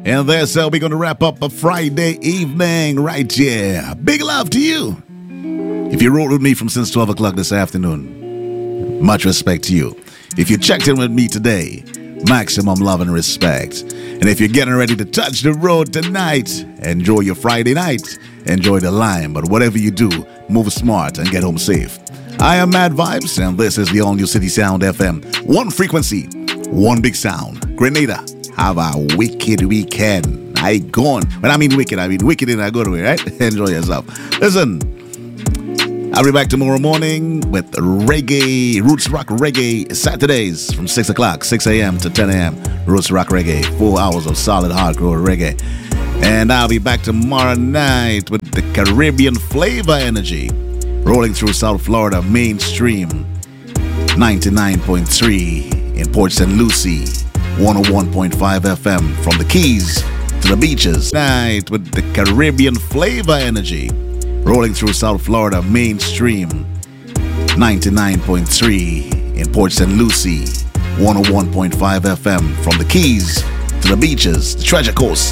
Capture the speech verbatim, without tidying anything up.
And that's how we're going to wrap up a Friday evening right here. Big love to you. If you rode with me from since twelve o'clock this afternoon, much respect to you. If you checked in with me today, maximum love and respect. And if you're getting ready to touch the road tonight, enjoy your Friday night. Enjoy the line. But whatever you do, move smart and get home safe. I am Mad Vibes, and this is the All New City Sound F M. One frequency, one big sound. Grenada, have a wicked weekend. I gone. When I mean wicked, I mean wicked in a good way, right? Enjoy yourself. Listen, I'll be back tomorrow morning with reggae, roots rock reggae, Saturdays from six o'clock, six a.m. to ten a.m. Roots rock reggae, four hours of solid hardcore reggae. And I'll be back tomorrow night with the Caribbean flavor energy, rolling through South Florida mainstream, ninety-nine point three in Port Saint Lucie, one oh one point five F M from the Keys to the beaches. Night with the Caribbean flavor energy, rolling through South Florida mainstream, ninety-nine point three in Port Saint Lucie, one oh one point five F M from the Keys to the beaches, the Treasure Coast.